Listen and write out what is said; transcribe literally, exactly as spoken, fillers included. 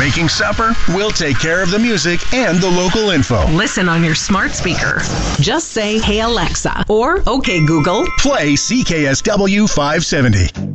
making supper, we'll take care of the music and the local info. Listen on your smart speaker. Just say, "Hey Alexa," or "Okay Google." Play C K S W five seventy.